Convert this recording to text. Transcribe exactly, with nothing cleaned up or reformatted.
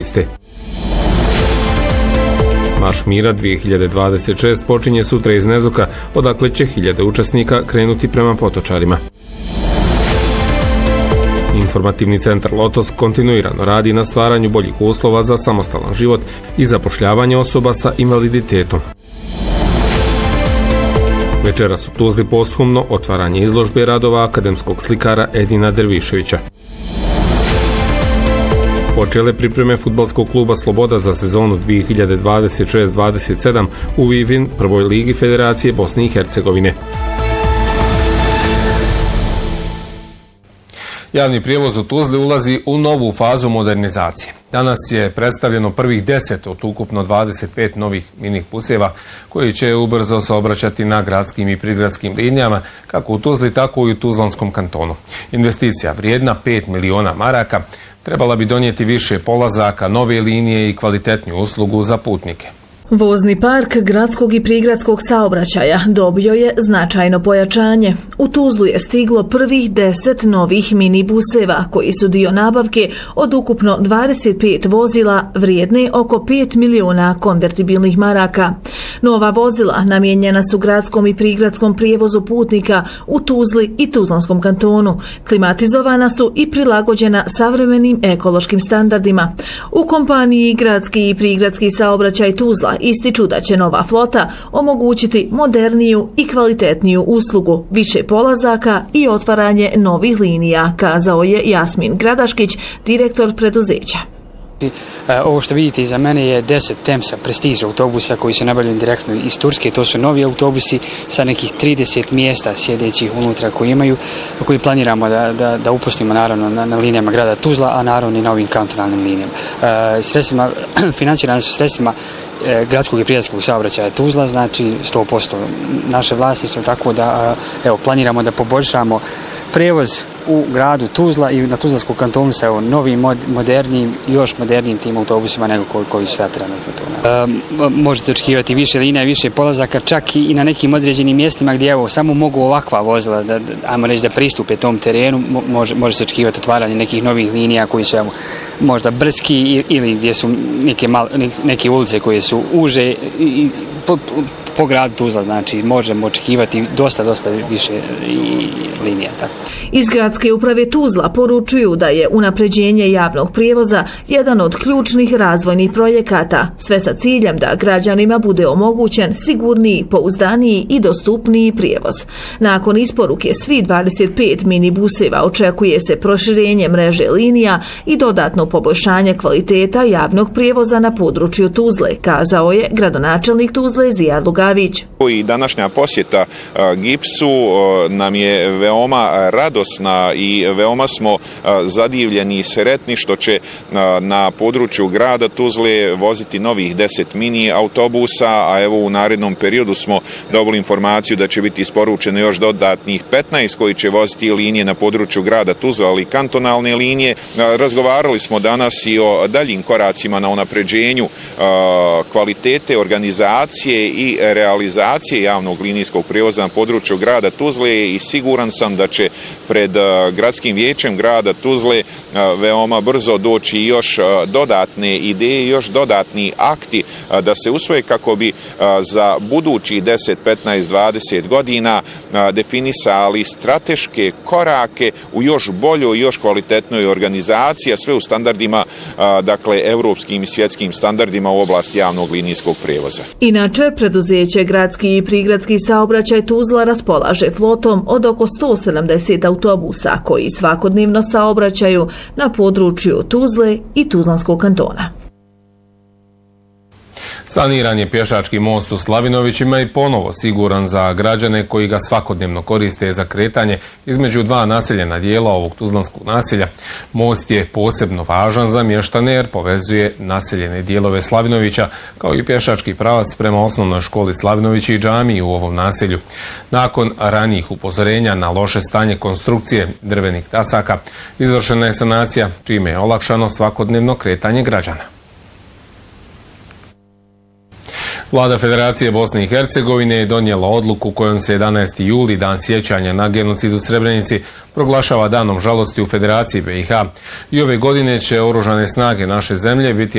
Marš mira dvije hiljade dvadeset šest počinje sutra iz Nezuka, odakle će hiljade učesnika krenuti prema Potočarima. Informativni centar Lotos kontinuirano radi na stvaranju boljih uslova za samostalan život i zapošljavanje osoba sa invaliditetom. Večeras u Tuzli posthumno otvaranje izložbe radova akademskog slikara Edina Derviševića. Počele pripreme fudbalskog kluba Sloboda za sezonu dvije hiljade dvadeset šest dvadeset sedam u Vivin, prvoj ligi Federacije Bosne i Hercegovine. Javni prijevoz u Tuzli ulazi u novu fazu modernizacije. Danas je predstavljeno prvih deset od ukupno dvadeset pet novih mini buseva koji će ubrzo saobraćati na gradskim i prigradskim linijama, kako u Tuzli, tako i u Tuzlanskom kantonu. Investicija vrijedna pet miliona maraka trebala bi donijeti više polazaka, nove linije i kvalitetniju uslugu za putnike. Vozni park gradskog i prigradskog saobraćaja dobio je značajno pojačanje. U Tuzlu je stiglo prvih deset novih minibuseva koji su dio nabavke od ukupno dvadeset pet vozila vrijedne oko pet miliona konvertibilnih maraka. Nova vozila namijenjena su gradskom i prigradskom prijevozu putnika u Tuzli i Tuzlanskom kantonu. Klimatizovana su i prilagođena savremenim ekološkim standardima. U kompaniji Gradski i prigradski saobraćaj Tuzla ističu da će nova flota omogućiti moderniju i kvalitetniju uslugu, više polazaka i otvaranje novih linija, kazao je Jasmin Gradaškić, direktor preduzeća. Ovo što vidite iza mene je deset Temsa Prestige autobusa koji su nabavljeni direktno iz Turske. To su novi autobusi sa nekih trideset mjesta sjedećih unutra koji imaju, koji planiramo da, da, da upustimo naravno na, na linijama grada Tuzla, a naravno i na ovim kantonalnim linijama. E, sredstvima, financirane su sredstvima e, gradskog i prigradskog saobraćaja Tuzla, znači sto posto naše vlasništvo, tako da evo, planiramo da poboljšamo prevoz u gradu Tuzla i na Tuzlanskom kantonu sa evo, novim, modernim, još modernijim tim autobusima nego koji, koji su sad trenutno tu. E, možete očekivati više linija, više polazaka, čak i na nekim određenim mjestima gdje evo, samo mogu ovakva vozila, da, da, ajmo reći da pristupe tom terenu, može, može se očekivati otvaranje nekih novih linija koji su evo, možda brdski ili gdje su neke, mal, neke ulice koje su uže i, i po, po gradu Tuzla, znači možemo očekivati dosta, dosta više i linija. Tako. Iz gradske uprave Tuzla poručuju da je unapređenje javnog prijevoza jedan od ključnih razvojnih projekata, sve sa ciljem da građanima bude omogućen sigurniji, pouzdaniji i dostupniji prijevoz. Nakon isporuke svih dvadeset pet minibuseva očekuje se proširenje mreže linija i dodatno poboljšanje kvaliteta javnog prijevoza na području Tuzle, kazao je gradonačelnik Tuzle Zijad Lugavić. I današnja posjeta Gipsu nam je veoma radosna i veoma smo zadivljeni i sretni što će na području grada Tuzle voziti novih deset mini autobusa, a evo u narednom periodu smo dobili informaciju da će biti isporučeno još dodatnih petnaest koji će voziti linije na području grada Tuzla, ali kantonalne linije. Razgovarali smo danas i o daljim koracima na unapređenju kvalitete, organizacije i realizacije javnog linijskog prijevoza na području grada Tuzle i siguran sam da će pred gradskim vijećem grada Tuzle veoma brzo doći još dodatne ideje, još dodatni akti da se usvoje kako bi za budući deset, petnaest, dvadeset godina definisali strateške korake u još boljoj, još kvalitetnoj organizaciji, a sve u standardima, dakle, evropskim i svjetskim standardima u oblasti javnog linijskog prijevoza. Inače, preduzeće Gradski i prigradski saobraćaj Tuzla raspolaže flotom od oko sto sedamdeset autobusa koji svakodnevno saobraćaju na području Tuzle i Tuzlanskog kantona. Saniran je pješački most u Slavinovićima i ponovo siguran za građane koji ga svakodnevno koriste za kretanje između dva naseljena dijela ovog tuzlanskog naselja. Most je posebno važan za mještane jer povezuje naseljene dijelove Slavinovića kao i pješački pravac prema osnovnoj školi Slavinovići i džamiji u ovom naselju. Nakon ranijih upozorenja na loše stanje konstrukcije drvenih tasaka izvršena je sanacija čime je olakšano svakodnevno kretanje građana. Vlada Federacije Bosne i Hercegovine je donijela odluku kojom se jedanaesti juli, dan sjećanja na genocid u Srebrenici, proglašava danom žalosti u Federaciji B i H. I ove godine će oružane snage naše zemlje biti